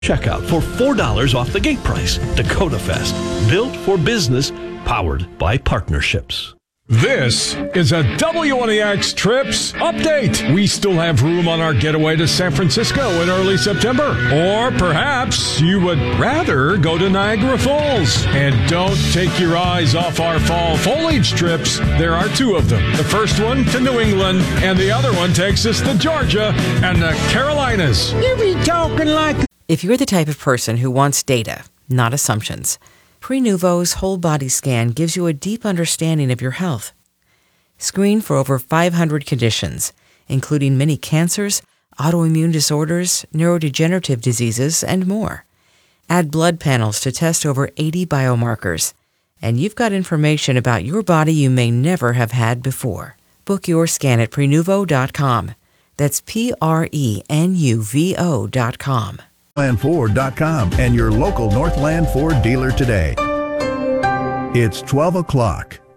checkout for $4 off the gate price. Dakota Fest, built for business, powered by partnerships. This is a WNEX Trips update. We still have room on our getaway to San Francisco in early September. Or perhaps you would rather go to Niagara Falls. And don't take your eyes off our fall foliage trips. There are two of them. The first one to New England, and the other one takes us to Georgia and the Carolinas. You be talking like... If you're the type of person who wants data, not assumptions, Prenuvo's whole body scan gives you a deep understanding of your health. Screen for over 500 conditions, including many cancers, autoimmune disorders, neurodegenerative diseases, and more. Add blood panels to test over 80 biomarkers, and you've got information about your body you may never have had before. Book your scan at Prenuvo.com. That's Prenuvo.com. NorthlandFord.com and your local Northland Ford dealer today. It's 12 o'clock.